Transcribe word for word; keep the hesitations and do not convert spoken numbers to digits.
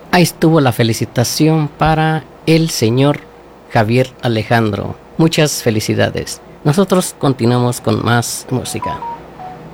Ahí estuvo la felicitación para el señor Javier Alejandro. Muchas felicidades. Nosotros continuamos con más música.